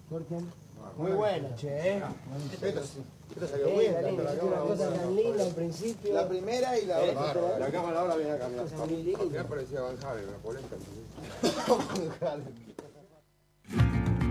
Jorge. Muy buena, che, Esto salió bien, una cosa tan linda al principio. La primera y la otra. La cámara ahora viene a cambiar. Cosa muy linda. Al final parecía Van Halen, una polenta.